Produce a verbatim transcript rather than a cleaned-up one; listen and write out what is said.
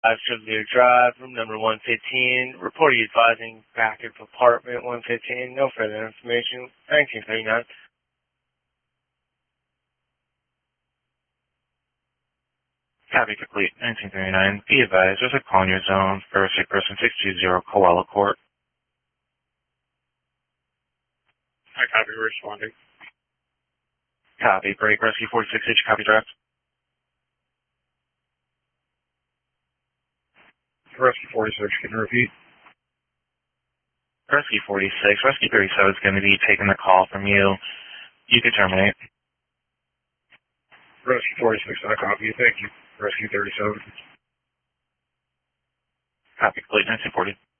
Chevalier Drive, room number one fifteen. Reporting advising backup apartment one fifteen. No further information. nineteen thirty-nine. Copy complete. nineteen thirty-nine. Be advised, there's a call in your zone for a sick person six two zero Koala Court. I copy, responding. Copy. Break. Rescue forty-six H. Copy draft. Rescue forty-six, can you repeat? Rescue forty-six. Rescue thirty-seven is going to be taking the call from you. You can terminate. Rescue forty-six, I copy you. Thank you. Rescue thirty-seven. Copy complete. nineteen forty.